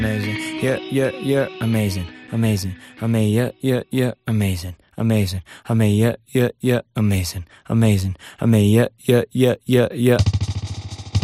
amazing. You're amazing. Amazing. I mean, you're amazing. Amazing. I mean, you're amazing. Amazing. I mean, you're